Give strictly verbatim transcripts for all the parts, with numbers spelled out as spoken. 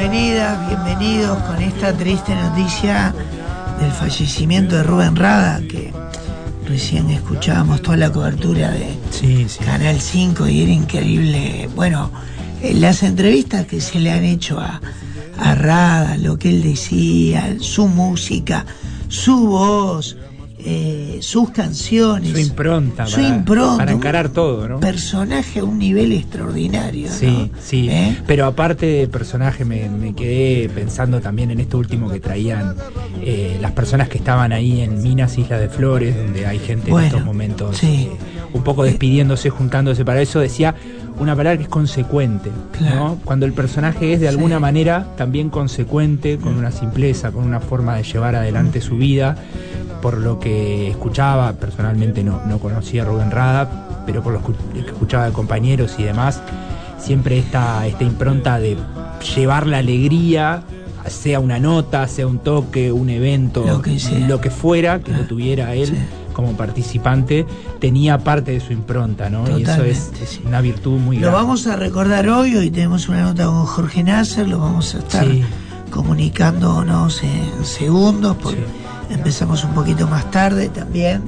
bienvenidas, bienvenidos con esta triste noticia del fallecimiento de Rubén Rada, que recién escuchábamos toda la cobertura de sí, sí. Canal cinco y era increíble. Bueno, las entrevistas que se le han hecho a, a Rada, lo que él decía, su música, su voz, eh, sus canciones, su impronta, su para, impronta, para encarar todo, ¿no? Personaje a un nivel extraordinario, sí, ¿no? sí. ¿Eh? Pero aparte de personaje, me, me quedé pensando también en esto último que traían eh, las personas que estaban ahí en Minas, Isla de Flores, donde hay gente bueno, en estos momentos sí. eh, un poco despidiéndose, juntándose. Para eso decía una palabra que es consecuente, claro. ¿no? Cuando el personaje es de alguna sí. manera también consecuente, con una simpleza, con una forma de llevar adelante su vida. Por lo que escuchaba, personalmente no, no conocía a Rubén Rada, pero por lo que escuchaba de compañeros y demás, siempre esta, esta impronta de llevar la alegría, sea una nota, sea un toque, un evento, lo que, lo que fuera, que ah, lo tuviera él sí. como participante, tenía parte de su impronta, ¿no? Totalmente, y eso es sí. una virtud muy lo grande. Lo vamos a recordar hoy, hoy tenemos una nota con Jorge Nasser, lo vamos a estar sí. comunicándonos en segundos, porque sí. empezamos un poquito más tarde también.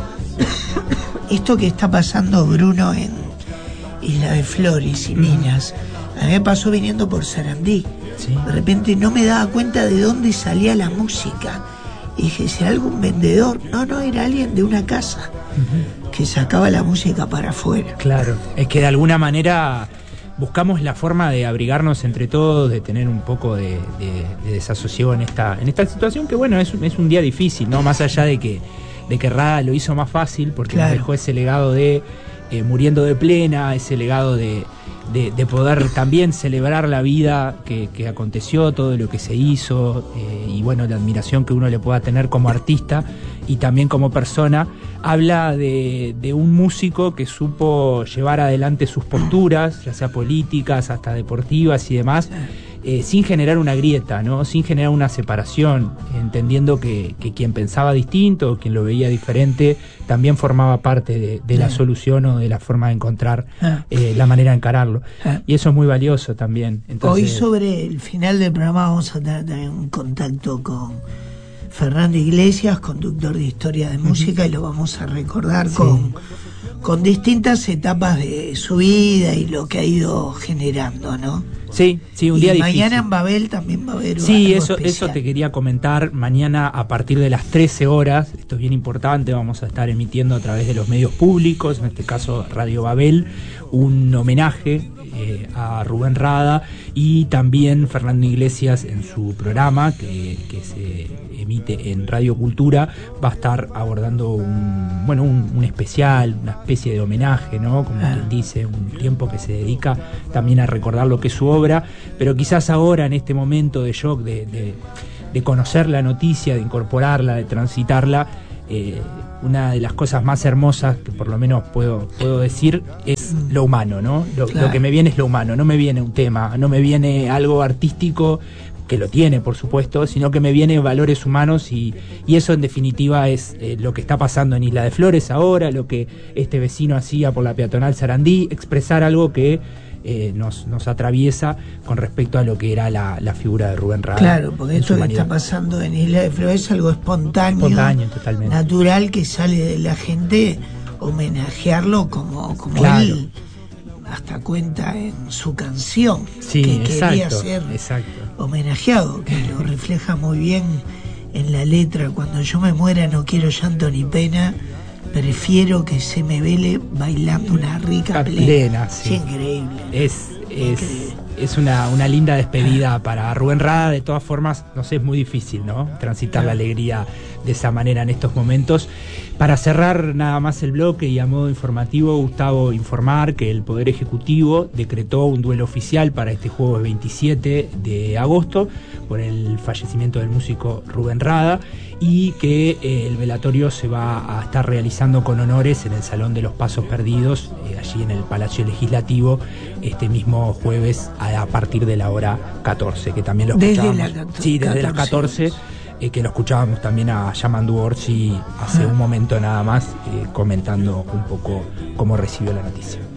Esto que está pasando, Bruno, en Isla de Flores y Minas, a mí me pasó viniendo por Sarandí. Sí. De repente no me daba cuenta de dónde salía la música. Y dije, ¿será algún vendedor? No, no, era alguien de una casa uh-huh. que sacaba la música para afuera. Claro, es que de alguna manera buscamos la forma de abrigarnos entre todos, de tener un poco de, de, de desasosiego en esta, en esta situación que, bueno, es, es un día difícil, ¿no? Más allá de que, de que Rada lo hizo más fácil, porque claro. nos dejó ese legado de eh, muriendo de plena, ese legado de, de, de poder también celebrar la vida que, que aconteció, todo lo que se hizo, eh, y bueno, la admiración que uno le pueda tener como artista y también como persona. Habla de, de un músico que supo llevar adelante sus posturas, ya sea políticas, hasta deportivas y demás, eh, sin generar una grieta, ¿no? Sin generar una separación, entendiendo que, que quien pensaba distinto, quien lo veía diferente, también formaba parte de, de la solución o de la forma de encontrar eh, la manera de encararlo. Y eso es muy valioso también. Entonces, hoy sobre el final del programa vamos a tener también un contacto con Fernando Iglesias, conductor de Historia de Música, uh-huh. y lo vamos a recordar sí. con, con distintas etapas de su vida y lo que ha ido generando, ¿no? Sí, sí, un y día difícil. Mañana en Babel también va a haber sí, algo eso, especial. eso te quería comentar. Mañana a partir de las trece horas, esto es bien importante, vamos a estar emitiendo a través de los medios públicos, en este caso Radio Babel, un homenaje eh, a Rubén Rada, y también Fernando Iglesias en su programa que, que se emite en Radio Cultura va a estar abordando un bueno un, un especial, una especie de homenaje, ¿no? Como ah. quien dice, un tiempo que se dedica también a recordar lo que es su obra, pero quizás ahora en este momento de shock, de, de, de conocer la noticia, de incorporarla, de transitarla, eh, una de las cosas más hermosas que por lo menos puedo, puedo decir es lo humano, ¿no? Lo, claro. lo que me viene es lo humano, no me viene un tema, no me viene algo artístico, que lo tiene, por supuesto, sino que me vienen valores humanos y, y eso en definitiva es eh, lo que está pasando en Isla de Flores ahora, lo que este vecino hacía por la peatonal Sarandí, expresar algo que eh, nos, nos atraviesa con respecto a lo que era la, la figura de Rubén Rada. Claro, porque esto que está pasando en Isla de Flores es algo espontáneo, espontáneo totalmente. Natural, que sale de la gente homenajearlo como, como claro. él hasta cuenta en su canción, sí, que exacto, quería ser exacto. homenajeado, que lo refleja muy bien en la letra: cuando yo me muera no quiero llanto ni pena, prefiero que se me vele bailando una rica plena. plena sí. Es increíble. Es, es, es una, una linda despedida para Rubén Rada. De todas formas, no sé, es muy difícil, ¿no? Transitar la alegría de esa manera en estos momentos. Para cerrar nada más el bloque y a modo informativo, Gustavo, informar que el Poder Ejecutivo decretó un duelo oficial para este jueves veintisiete de agosto por el fallecimiento del músico Rubén Rada, y que eh, el velatorio se va a estar realizando con honores en el Salón de los Pasos Perdidos, eh, allí en el Palacio Legislativo, este mismo jueves a, a partir de la hora catorce, que también lo escuchábamos. Desde la, sí, desde las catorce. Eh, que lo escuchábamos también a Yamandu Orsi hace ah. un momento nada más, eh, comentando un poco cómo recibió la noticia.